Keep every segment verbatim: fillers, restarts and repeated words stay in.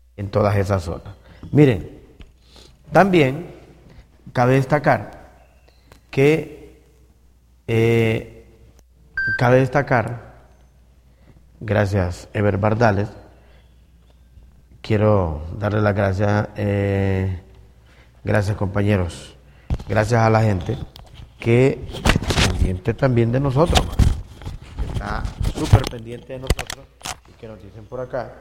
en todas esas zonas. Miren, también cabe destacar que eh, cabe destacar, gracias Ever Bardales, quiero darle las gracias, eh, gracias compañeros, gracias a la gente que pendiente también de nosotros, está súper pendiente de nosotros y que nos dicen por acá.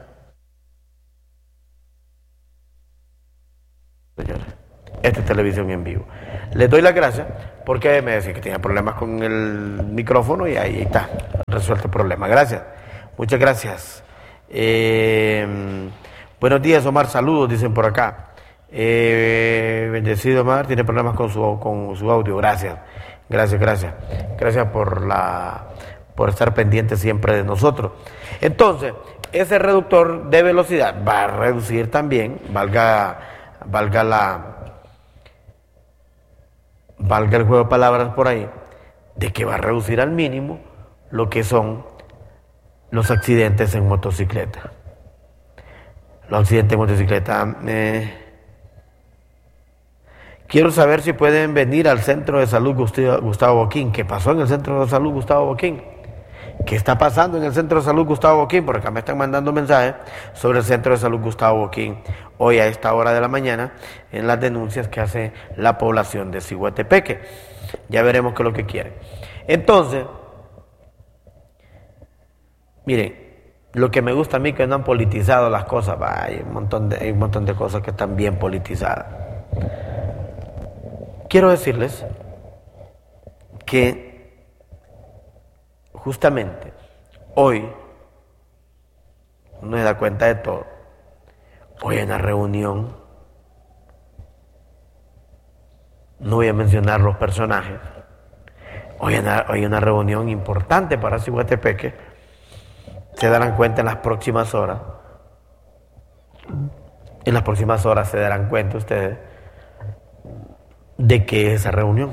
Señores, esta es televisión en vivo. Les doy las gracias porque me decían que tenía problemas con el micrófono y ahí está, resuelto el problema. Gracias, muchas gracias. Eh, buenos días, Omar, saludos, dicen por acá. Eh, bendecido Omar, tiene problemas con su, con su audio. Gracias, gracias, gracias. Gracias por, la, por estar pendiente siempre de nosotros. Entonces, ese reductor de velocidad va a reducir también, valga... valga la valga el juego de palabras por ahí, de que va a reducir al mínimo lo que son los accidentes en motocicleta. Los accidentes en motocicleta. Eh, quiero saber si pueden venir al Centro de Salud Gustavo Boquín. ¿Qué pasó en el Centro de Salud Gustavo Boquín? ¿Qué está pasando en el Centro de Salud Gustavo Boquín? Por acá me están mandando mensajes sobre el Centro de Salud Gustavo Boquín hoy a esta hora de la mañana en las denuncias que hace la población de Ciguatepeque. Ya veremos qué es lo que quieren. Entonces, miren, lo que me gusta a mí es que no han politizado las cosas. Bah, hay, un montón de, hay un montón de cosas que están bien politizadas. Quiero decirles que justamente hoy uno se da cuenta de todo. Hoy hay una reunión, no voy a mencionar los personajes, hoy hay una, hoy hay una reunión importante para Ciguatepeque. Se darán cuenta en las próximas horas, en las próximas horas se darán cuenta ustedes de qué es esa reunión.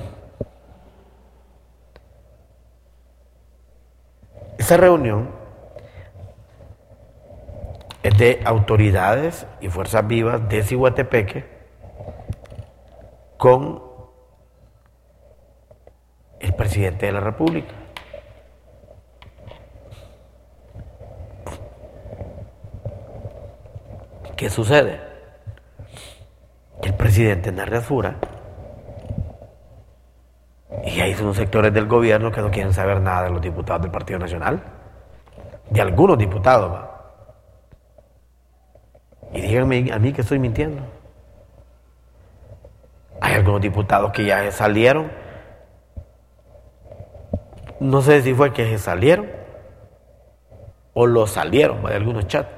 Esa reunión es de autoridades y fuerzas vivas de Ciguatepeque con el presidente de la República. ¿Qué sucede? Que el presidente Narria Fura y hay unos sectores del gobierno que no quieren saber nada de los diputados del Partido Nacional, de algunos diputados, ¿va? Y díganme a mí que estoy mintiendo. Hay algunos diputados que ya salieron, no sé si fue que se salieron o lo salieron de algunos chats.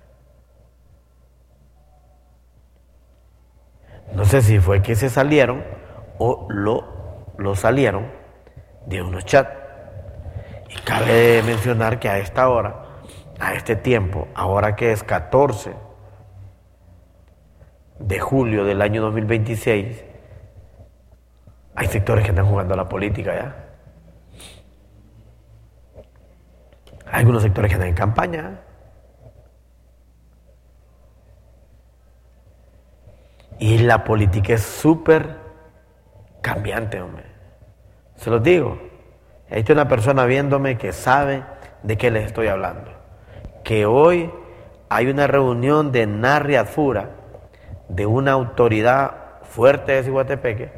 No sé si fue que se salieron o lo, lo salieron de unos chats. Y cabe mencionar que a esta hora, a este tiempo, ahora que es catorce de julio del año dos mil veintiséis, hay sectores que están jugando a la política ya. Hay algunos sectores que están en campaña. Y la política es súper cambiante, hombre. Se los digo. Hay una persona viéndome que sabe de qué les estoy hablando. Que hoy hay una reunión de Narria Fura, de una autoridad fuerte de Ciguatepeque,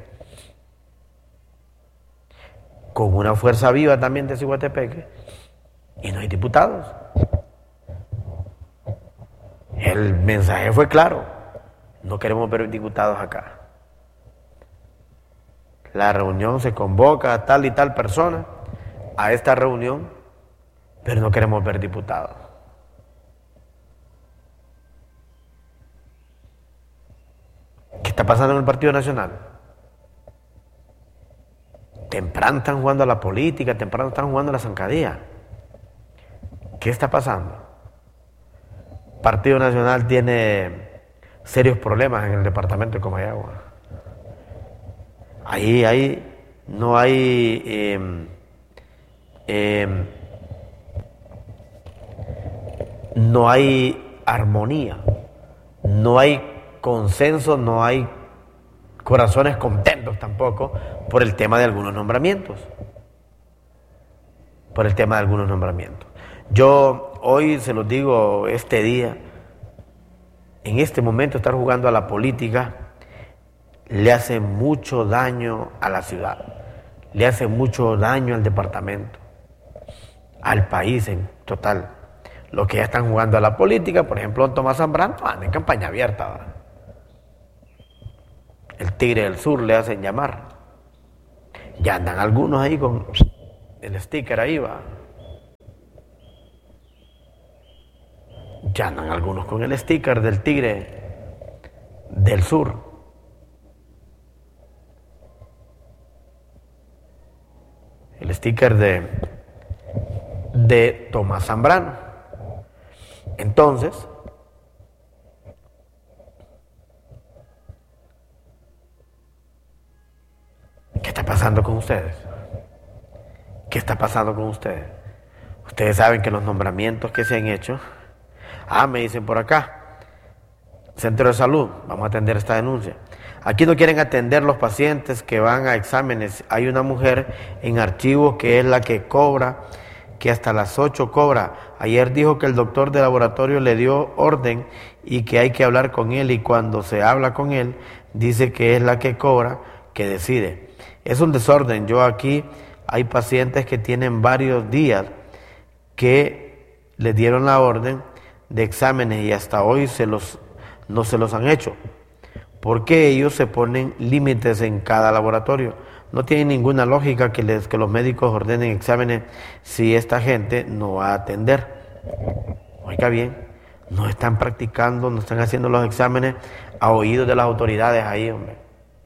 con una fuerza viva también de Ciguatepeque, y no hay diputados. El mensaje fue claro: no queremos ver diputados acá. La reunión se convoca a tal y tal persona a esta reunión, pero no queremos ver diputados. ¿Qué está pasando en el Partido Nacional? Temprano están jugando a la política, temprano están jugando a la zancadilla. ¿Qué está pasando? El Partido Nacional tiene serios problemas en el departamento de Comayagua. Ahí, ahí no hay eh, eh, no hay armonía no hay consenso, no hay corazones contentos tampoco por el tema de algunos nombramientos. Por el tema de algunos nombramientos. Yo hoy se los digo, este día, en este momento estar jugando a la política le hace mucho daño a la ciudad, le hace mucho daño al departamento, al país en total. Los que ya están jugando a la política, por ejemplo, don Tomás Zambrano, anda en campaña abierta ahora. El Tigre del Sur le hacen llamar. Ya andan algunos ahí con el sticker ahí, va. Ya andan algunos con el sticker del Tigre del Sur. El sticker de, de Tomás Zambrano. Entonces, ¿qué está pasando con ustedes? ¿Qué está pasando con ustedes? Ustedes saben que los nombramientos que se han hecho, ah, me dicen por acá, Centro de Salud, vamos a atender esta denuncia. Aquí no quieren atender los pacientes que van a exámenes. Hay una mujer en archivos que es la que cobra, que hasta las ocho cobra. Ayer dijo que el doctor de laboratorio le dio orden y que hay que hablar con él, y cuando se habla con él, dice que es la que cobra, que decide. Es un desorden. Yo aquí hay pacientes que tienen varios días que les dieron la orden de exámenes y hasta hoy se los, no se los han hecho. Porque ellos se ponen límites en cada laboratorio. No tiene ninguna lógica que, les, que los médicos ordenen exámenes si esta gente no va a atender. Oiga bien, no están practicando, no están haciendo los exámenes a oídos de las autoridades ahí, hombre.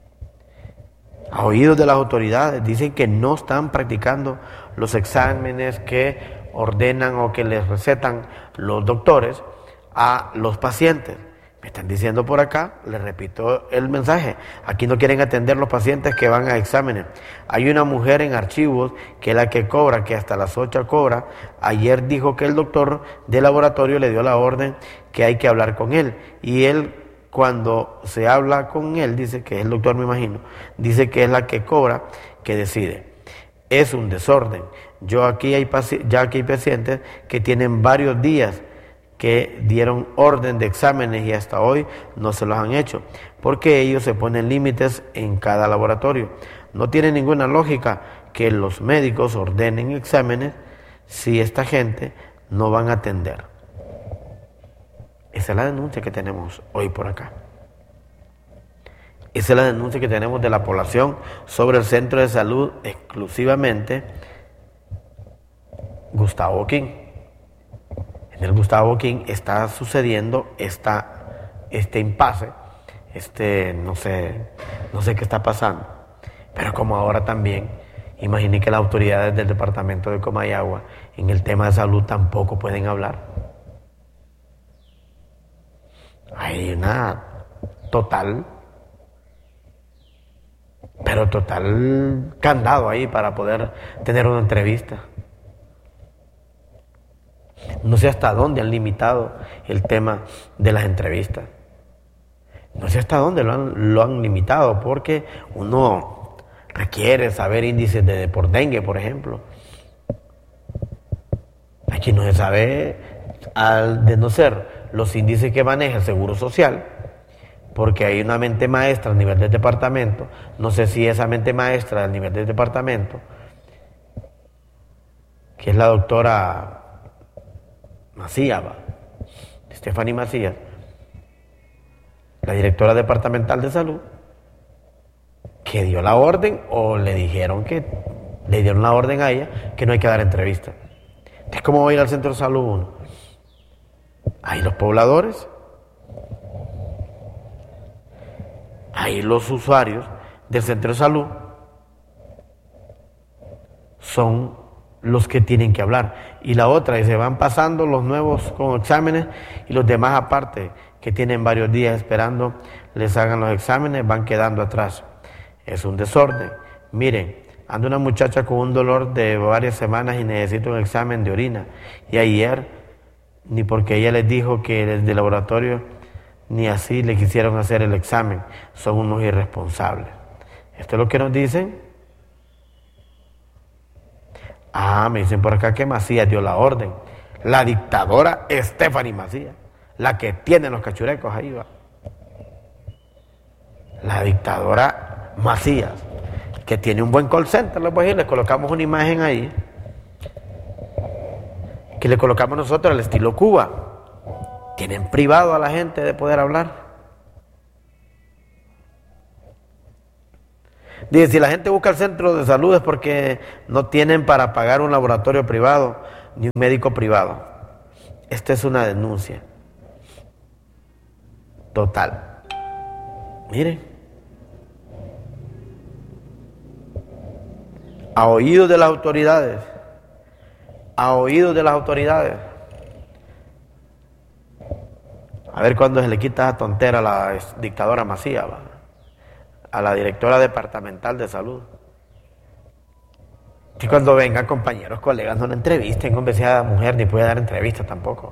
A oídos de las autoridades. Dicen que no están practicando los exámenes que ordenan o que les recetan los doctores a los pacientes. Me están diciendo por acá, les repito el mensaje, aquí no quieren atender los pacientes que van a exámenes. Hay una mujer en archivos que es la que cobra, que hasta las ocho cobra. Ayer dijo que el doctor de laboratorio le dio la orden que hay que hablar con él. Y él, cuando se habla con él, dice que es el doctor, me imagino, dice que es la que cobra, que decide. Es un desorden. Yo aquí hay ya aquí hay pacientes que tienen varios días que dieron orden de exámenes y hasta hoy no se los han hecho, porque ellos se ponen límites en cada laboratorio. No tiene ninguna lógica que los médicos ordenen exámenes si esta gente no van a atender. Esa es la denuncia que tenemos hoy por acá. Esa es la denuncia que tenemos de la población sobre el centro de salud exclusivamente Gustavo Boquín. En el Gustavo Boquín está sucediendo esta, este impasse, este, no sé, no sé qué está pasando. Pero como ahora también, imaginé que las autoridades del departamento de Comayagua en el tema de salud tampoco pueden hablar. Hay una total, pero total candado ahí para poder tener una entrevista. No sé hasta dónde han limitado el tema de las entrevistas. No sé hasta dónde lo han, lo han limitado, porque uno requiere saber índices de por dengue, por ejemplo. Aquí no se sabe, al de no ser los índices que maneja el Seguro Social, porque hay una mente maestra a nivel del departamento. No sé si esa mente maestra a nivel del departamento, que es la doctora Macías, Stephanie Macías, la directora departamental de salud, que dio la orden, o le dijeron que le dieron la orden a ella que no hay que dar entrevista. Es como va a ir al centro de salud uno. Ahí los pobladores, ahí los usuarios del centro de salud son los que tienen que hablar. Y la otra, y se van pasando los nuevos con exámenes y los demás aparte, que tienen varios días esperando, les hagan los exámenes, van quedando atrás. Es un desorden. Miren, anda una muchacha con un dolor de varias semanas y necesita un examen de orina. Y ayer, ni porque ella les dijo que desde el laboratorio ni así le quisieron hacer el examen. Son unos irresponsables. Esto es lo que nos dicen. Ah, me dicen por acá que Macías dio la orden. La dictadora Stephanie Macías, la que tiene los cachurecos ahí va. La dictadora Macías, que tiene un buen call center, les voy a decir, les colocamos una imagen ahí, que le colocamos nosotros al estilo Cuba. Tienen privado a la gente de poder hablar. Dice, si la gente busca el centro de salud es porque no tienen para pagar un laboratorio privado ni un médico privado. Esta es una denuncia total. Miren, a oídos de las autoridades, a oídos de las autoridades. A ver cuándo se le quita esa tontera a la dictadora Macías, ¿va? A la directora departamental de salud. Y cuando vengan compañeros, colegas, no la entrevisten, hombre, sea mujer ni puede dar entrevistas tampoco.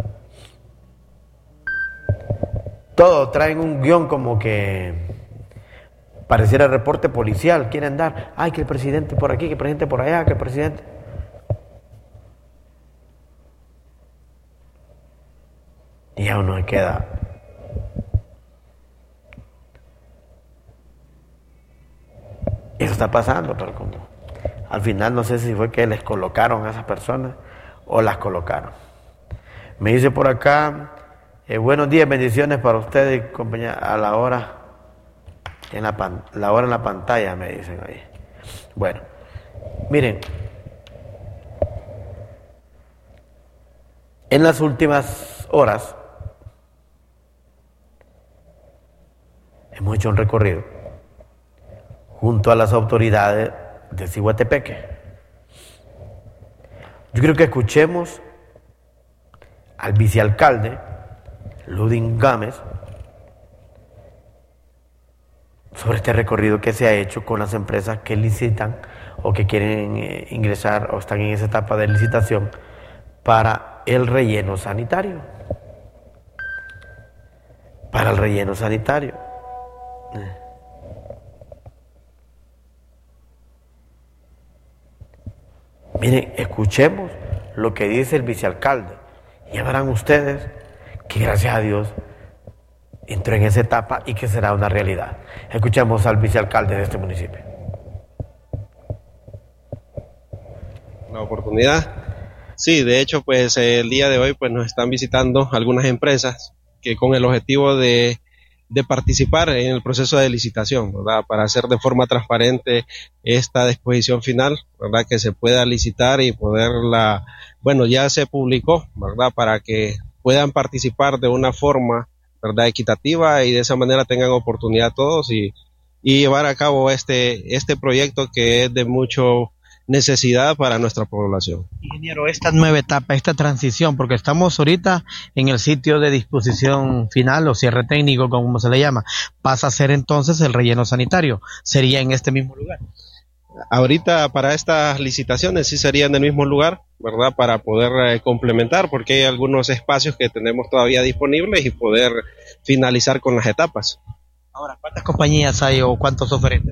Todos traen un guión como que pareciera reporte policial, quieren dar, ay, que el presidente por aquí, que el presidente por allá, que el presidente... Y ya uno se queda... Eso está pasando, pero como al final no sé si fue que les colocaron a esas personas o las colocaron. Me dice por acá, eh, buenos días, bendiciones para ustedes, compañía, a la hora en la, pan, la hora en la pantalla, me dicen ahí. Bueno, miren, en las últimas horas hemos hecho un recorrido junto a las autoridades de Ciguatepeque. Yo creo que escuchemos al vicealcalde Ludin Gámez sobre este recorrido que se ha hecho con las empresas que licitan o que quieren eh, ingresar o están en esa etapa de licitación para el relleno sanitario. Para el relleno sanitario. Eh. Miren, escuchemos lo que dice el vicealcalde. Y ya verán ustedes que gracias a Dios entró en esa etapa y que será una realidad. Escuchemos al vicealcalde de este municipio. La oportunidad. Sí, de hecho, pues el día de hoy pues nos están visitando algunas empresas que con el objetivo de de participar en el proceso de licitación, ¿verdad? Para hacer de forma transparente esta disposición final, ¿verdad? Que se pueda licitar y poderla, bueno, ya se publicó, ¿verdad? Para que puedan participar de una forma, ¿verdad? Equitativa y de esa manera tengan oportunidad todos y, y llevar a cabo este, este proyecto que es de mucho necesidad para nuestra población. Ingeniero, esta nueva etapa, esta transición, porque estamos ahorita en el sitio de disposición final o cierre técnico, como se le llama, pasa a ser entonces el relleno sanitario, ¿sería en este mismo lugar? Ahorita para estas licitaciones sí sería en el mismo lugar, ¿verdad? Para poder eh, complementar, porque hay algunos espacios que tenemos todavía disponibles y poder finalizar con las etapas. Ahora, ¿cuántas compañías hay o cuántos oferentes?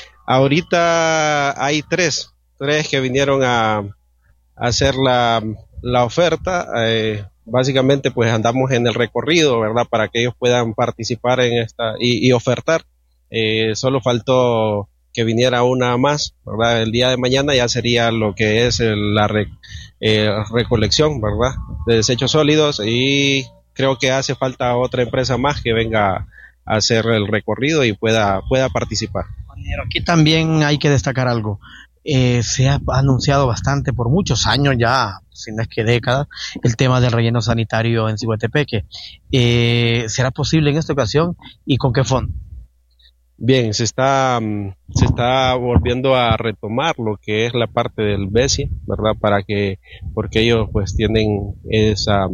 Ahorita hay tres. Tres que vinieron a, a hacer la, la oferta, eh, básicamente pues andamos en el recorrido, ¿verdad? Para que ellos puedan participar en esta y, y ofertar, eh, solo faltó que viniera una más, ¿verdad? El día de mañana ya sería lo que es el, la re, eh, recolección, ¿verdad? De desechos sólidos y creo que hace falta otra empresa más que venga a hacer el recorrido y pueda, pueda participar. Aquí también hay que destacar algo. Eh, se ha anunciado bastante por muchos años ya, si no es que décadas, el tema del relleno sanitario en Ciguatepeque. Eh, ¿será posible en esta ocasión y con qué fondo? Bien, se está se está volviendo a retomar lo que es la parte del B E S I, ¿verdad? Para que, porque ellos pues tienen esa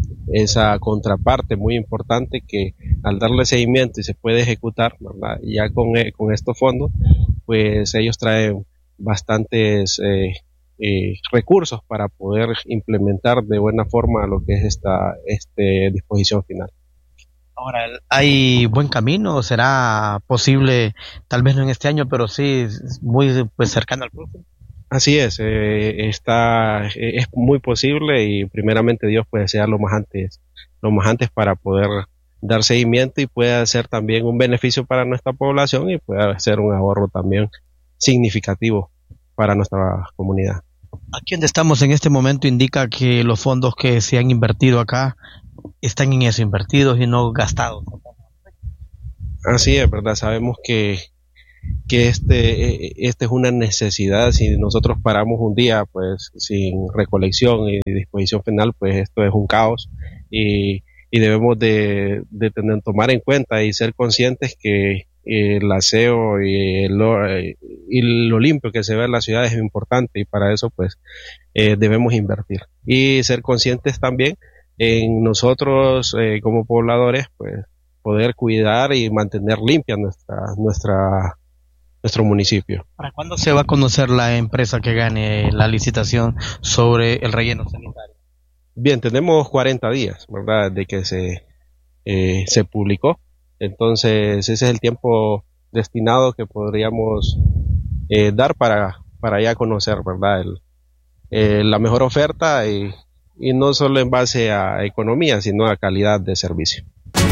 esa contraparte muy importante que al darle seguimiento y se puede ejecutar, ¿verdad? Ya con, con estos fondos, pues ellos traen bastantes eh, eh, recursos para poder implementar de buena forma lo que es esta este disposición final. Ahora, ¿hay buen camino? ¿Será posible, tal vez no en este año, pero sí muy pues, cercano al próximo? Así es, eh, está, eh, es muy posible y primeramente Dios puede ser lo más antes, lo más antes para poder dar seguimiento y pueda ser también un beneficio para nuestra población y pueda ser un ahorro también significativo para nuestra comunidad. Aquí donde estamos en este momento indica que los fondos que se han invertido acá están en eso, invertidos y no gastados. Así es, verdad, sabemos que, que este, este es una necesidad. Si nosotros paramos un día pues sin recolección y disposición final, pues esto es un caos y, y debemos de, de tener, tomar en cuenta y ser conscientes que el aseo y lo, y lo limpio que se ve en la ciudad es importante y para eso pues eh, debemos invertir y ser conscientes también en nosotros eh, como pobladores pues poder cuidar y mantener limpia nuestra nuestra nuestro municipio. ¿Para cuándo se va a conocer la empresa que gane la licitación sobre el relleno sanitario? Bien, tenemos cuarenta días, ¿verdad?, de que se eh, se publicó. Entonces ese es el tiempo destinado que podríamos eh, dar para, para ya conocer, ¿verdad?, el, eh, la mejor oferta y, y no solo en base a economía, sino a calidad de servicio.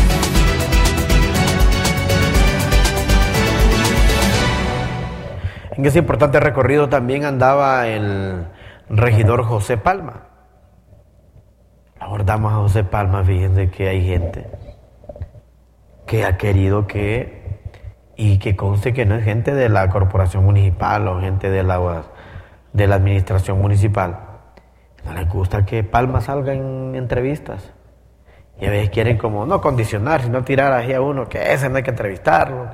En ese importante recorrido también andaba el regidor José Palma. Abordamos a José Palma, fíjense que hay gente que ha querido que, y que conste que no es gente de la corporación municipal o gente de la, de la administración municipal, no les gusta que Palma salga en entrevistas. Y a veces quieren como, no condicionar, sino tirar ahí a uno, que ese no hay que entrevistarlo.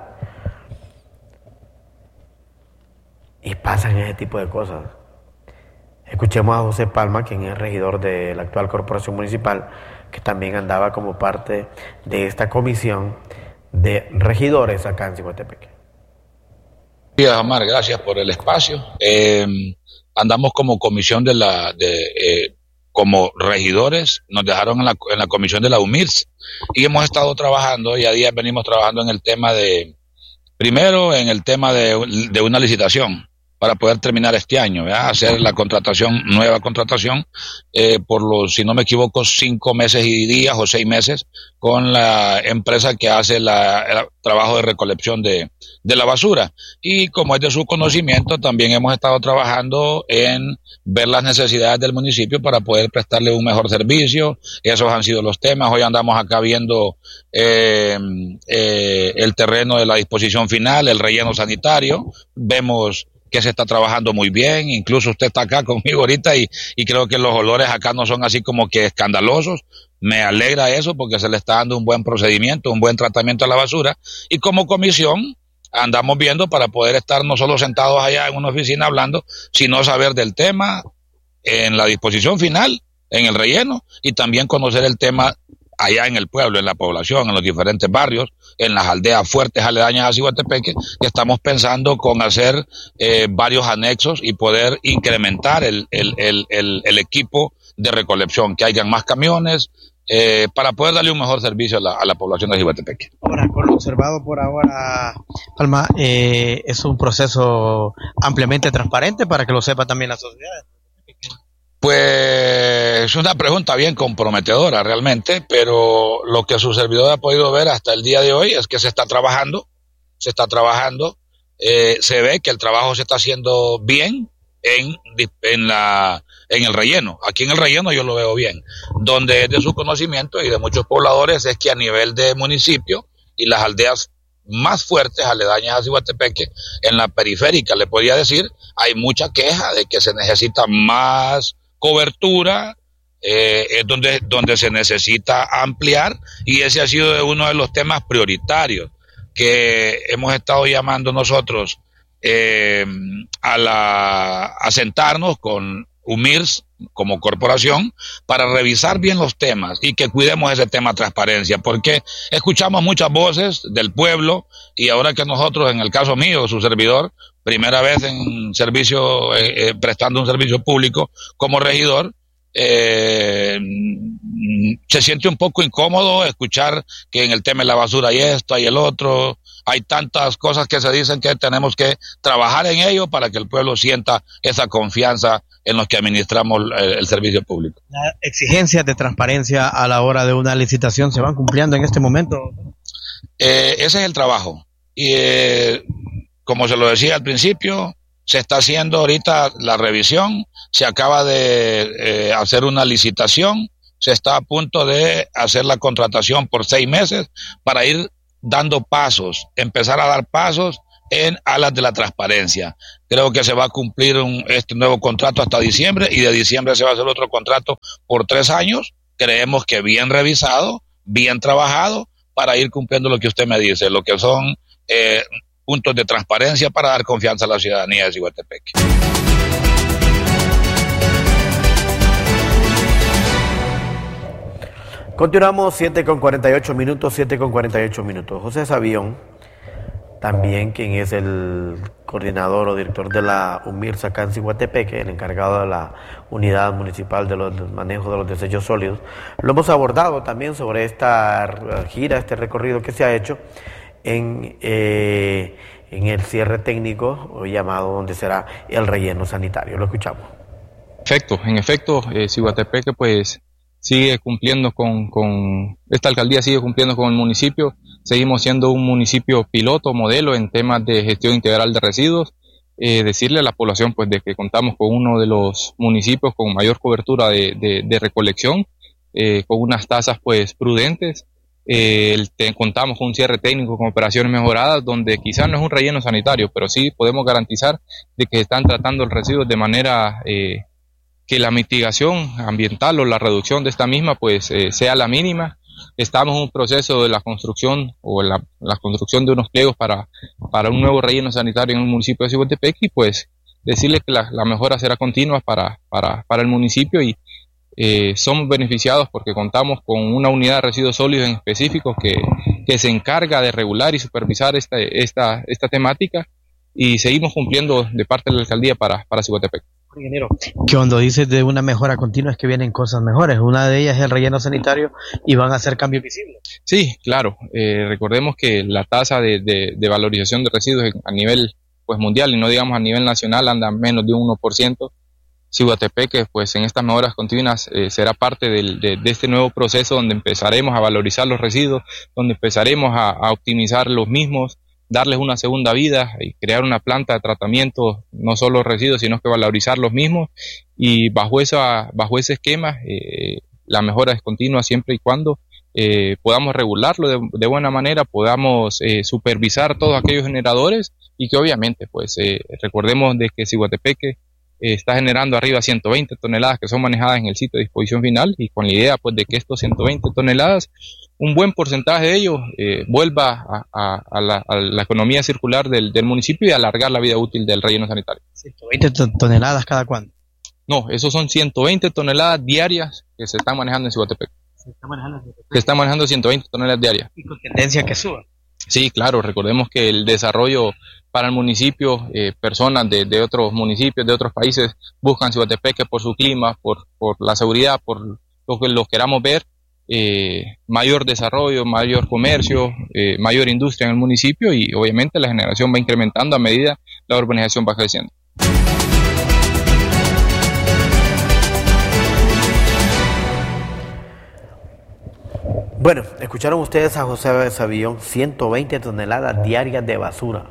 Y pasan ese tipo de cosas. Escuchemos a José Palma, quien es regidor de la actual corporación municipal, que también andaba como parte de esta comisión de regidores acá en Ciguatepeque. Gracias, Omar, gracias por el espacio. Eh, andamos como comisión de la, de, eh, como regidores, nos dejaron en la, en la comisión de la U M I R S y hemos estado trabajando, y a días venimos trabajando en el tema de, primero en el tema de, de una licitación para poder terminar este año, ¿verdad? Hacer la contratación, nueva contratación, eh, por los, si no me equivoco, cinco meses y días o seis meses con la empresa que hace la, el trabajo de recolección de, de la basura. Y como es de su conocimiento, también hemos estado trabajando en ver las necesidades del municipio para poder prestarle un mejor servicio. Esos han sido los temas. Hoy andamos acá viendo eh, eh, el terreno de la disposición final, el relleno sanitario. Vemos que se está trabajando muy bien, incluso usted está acá conmigo ahorita y, y creo que los olores acá no son así como que escandalosos. Me alegra eso porque se le está dando un buen procedimiento, un buen tratamiento a la basura, y como comisión andamos viendo para poder estar no solo sentados allá en una oficina hablando, sino saber del tema en la disposición final, en el relleno, y también conocer el tema allá en el pueblo, en la población, en los diferentes barrios, en las aldeas fuertes aledañas a Ciguatepeque, que estamos pensando con hacer eh, varios anexos y poder incrementar el, el, el, el, el equipo de recolección, que hayan más camiones, eh, para poder darle un mejor servicio a la, a la población de Ciguatepeque. Ahora, con lo observado por ahora, Palma, eh, es un proceso ampliamente transparente para que lo sepa también la sociedad. Pues es una pregunta bien comprometedora realmente, pero lo que su servidor ha podido ver hasta el día de hoy es que se está trabajando, se está trabajando, eh, se ve que el trabajo se está haciendo bien en, en, la, en el relleno. Aquí en el relleno yo lo veo bien. Donde es de su conocimiento y de muchos pobladores es que a nivel de municipio y las aldeas más fuertes, aledañas a Ciguatepeque, en la periférica, le podría decir, hay mucha queja de que se necesita más cobertura, eh, es donde, donde se necesita ampliar, y ese ha sido uno de los temas prioritarios que hemos estado llamando nosotros eh, a, la, a sentarnos con U M I R S como corporación para revisar bien los temas y que cuidemos ese tema de transparencia, porque escuchamos muchas voces del pueblo y ahora que nosotros, en el caso mío, su servidor, primera vez en servicio, eh, eh, prestando un servicio público como regidor, Eh, se siente un poco incómodo escuchar que en el tema de la basura hay esto, hay el otro, hay tantas cosas que se dicen que tenemos que trabajar en ello para que el pueblo sienta esa confianza en los que administramos el, el servicio público. ¿Las exigencias de transparencia a la hora de una licitación se van cumpliendo en este momento? Eh, ese es el trabajo. Y eh, como se lo decía al principio, se está haciendo ahorita la revisión, se acaba de eh, hacer una licitación, se está a punto de hacer la contratación por seis meses para ir dando pasos, empezar a dar pasos en alas de la transparencia. Creo que se va a cumplir un, este nuevo contrato hasta diciembre, y de diciembre se va a hacer otro contrato por tres años. Creemos que bien revisado, bien trabajado, para ir cumpliendo lo que usted me dice, lo que son eh, puntos de transparencia para dar confianza a la ciudadanía de Ciguatepeque. Continuamos, siete con cuarenta y ocho minutos, siete con cuarenta y ocho minutos. José Sabión, también quien es el coordinador o director de la UMIRS acá en Ciguatepeque, el encargado de la unidad municipal de los manejos de los desechos sólidos, lo hemos abordado también sobre esta gira, este recorrido que se ha hecho en, eh, en el cierre técnico llamado donde será el relleno sanitario. Lo escuchamos. Efecto, en efecto, eh, Ciguatepeque pues sigue cumpliendo con, con, esta alcaldía sigue cumpliendo con el municipio. Seguimos siendo un municipio piloto, modelo en temas de gestión integral de residuos. Eh, decirle a la población pues de que contamos con uno de los municipios con mayor cobertura de, de, de recolección, eh, con unas tasas pues prudentes. Eh, el, te, contamos con un cierre técnico con operaciones mejoradas, donde quizás no es un relleno sanitario, pero sí podemos garantizar de que están tratando el residuo de manera eh, que la mitigación ambiental o la reducción de esta misma pues eh, sea la mínima. Estamos en un proceso de la construcción o la, la construcción de unos pliegos para, para un nuevo relleno sanitario en el municipio de Ciguatepeque, y pues decirles que la, la mejora será continua para, para, para el municipio, y eh, somos beneficiados porque contamos con una unidad de residuos sólidos en específico que, que se encarga de regular y supervisar esta, esta, esta temática, y seguimos cumpliendo de parte de la alcaldía para, para Ciguatepeque. Ingeniero, que cuando dices de una mejora continua es que vienen cosas mejores. Una de ellas es el relleno sanitario y van a hacer cambios visibles. Sí, claro. Eh, recordemos que la tasa de, de, de valorización de residuos a nivel pues mundial, y no digamos a nivel nacional, anda menos de un uno por ciento. Ciguatepeque, pues en estas mejoras continuas eh, será parte del, de, de este nuevo proceso donde empezaremos a valorizar los residuos, donde empezaremos a, a optimizar los mismos, darles una segunda vida y crear una planta de tratamiento, no solo residuos, sino que valorizar los mismos, y bajo esa, bajo ese esquema eh, la mejora es continua siempre y cuando eh, podamos regularlo de, de buena manera, podamos eh, supervisar todos aquellos generadores, y que obviamente pues eh, recordemos de que Ciguatepeque eh, está generando arriba ciento veinte toneladas que son manejadas en el sitio de disposición final, y con la idea pues de que estos ciento veinte toneladas, un buen porcentaje de ellos eh, vuelva a, a, a, la, a la economía circular del, del municipio, y alargar la vida útil del relleno sanitario. ¿ciento veinte toneladas cada cuándo? No, esos son ciento veinte toneladas diarias que se están manejando en Ciguatepeque. Se están manejando en Ciguatepeque. Se están manejando ciento veinte toneladas diarias. Y con tendencia que suba. Sí, claro, recordemos que el desarrollo para el municipio, eh, personas de, de otros municipios, de otros países, buscan Ciguatepeque por su clima, por, por la seguridad, por lo que los queramos ver. Eh, mayor desarrollo, mayor comercio, eh, mayor industria en el municipio, y obviamente la generación va incrementando a medida la urbanización va creciendo. Bueno, escucharon ustedes a José Sabión, ciento veinte toneladas diarias de basura.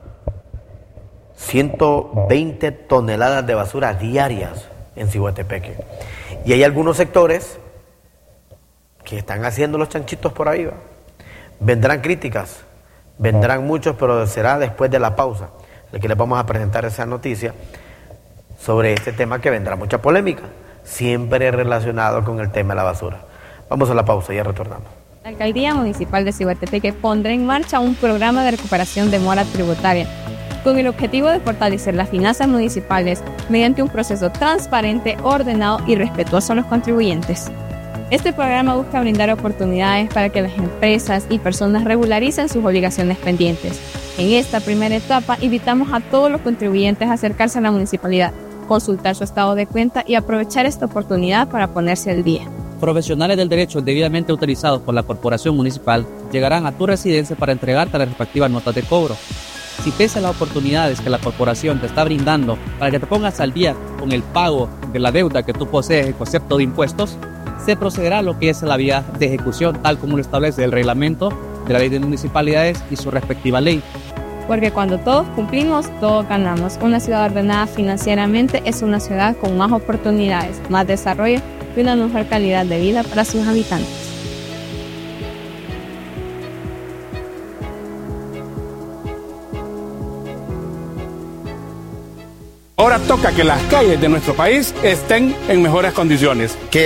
ciento veinte toneladas de basura diarias en Ciguatepeque. Y hay algunos sectores que están haciendo los chanchitos por ahí, ¿va? Vendrán críticas, vendrán muchos, pero será después de la pausa de que les vamos a presentar esa noticia sobre este tema, que vendrá mucha polémica, siempre relacionado con el tema de la basura. Vamos a la pausa y ya retornamos. La Alcaldía Municipal de Ciguatepeque pondrá en marcha un programa de recuperación de mora tributaria con el objetivo de fortalecer las finanzas municipales mediante un proceso transparente, ordenado y respetuoso a los contribuyentes. Este programa busca brindar oportunidades para que las empresas y personas regularicen sus obligaciones pendientes. En esta primera etapa, invitamos a todos los contribuyentes a acercarse a la municipalidad consultar su estado de cuenta y aprovechar esta oportunidad para ponerse al día. Profesionales del derecho debidamente autorizados por la Corporación Municipal llegarán a tu residencia para entregarte las respectivas notas de cobro. Si pese a las oportunidades que la corporación te está brindando para que te pongas al día con el pago de la deuda que tú posees en concepto de impuestos, se procederá a lo que es la vía de ejecución, tal como lo establece el reglamento de la Ley de Municipalidades y su respectiva ley. Porque cuando todos cumplimos, todos ganamos. Una ciudad ordenada financieramente es una ciudad con más oportunidades, más desarrollo y una mejor calidad de vida para sus habitantes. Ahora toca que las calles de nuestro país estén en mejores condiciones.